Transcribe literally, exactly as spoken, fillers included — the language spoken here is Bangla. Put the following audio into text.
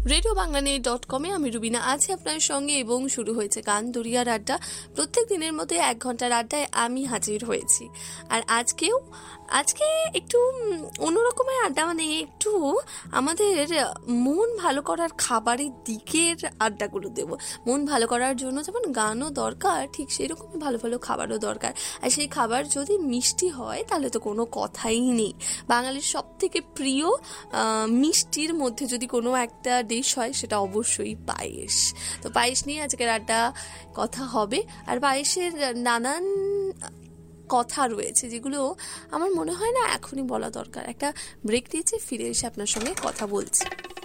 রেডিও বাংলানি ডট কমে আমি রুবিনা আছি আপনার সঙ্গে এবং শুরু হয়েছে গান দরিয়ার আড্ডা। প্রত্যেক দিনের মতো এক ঘন্টার আড্ডায় আমি হাজির হয়েছি। আর আজকেও আজকে একটু অন্যরকমের আড্ডা, মানে একটু আমাদের মন ভালো করার খাবারের দিকের আড্ডাগুলো দেব। মন ভালো করার জন্য যেমন গানও দরকার, ঠিক সেই রকমই ভালো ভালো খাবারও দরকার। আর সেই খাবার যদি মিষ্টি হয় তাহলে তো কোনো কথাই নেই। বাঙালির সব থেকে প্রিয় মিষ্টির মধ্যে যদি কোনো একটা ডিশ হয় সেটা অবশ্যই পায়েস। তো পায়েস নিয়ে আজকের আড্ডা কথা হবে। আর পায়েসের নানান কথা রয়েছে যেগুলো আমার মনে হয় না এখনই বলা দরকার। একটা ব্রেক দিয়েছে, ফিরে এসে আপনার সঙ্গে কথা বলছি।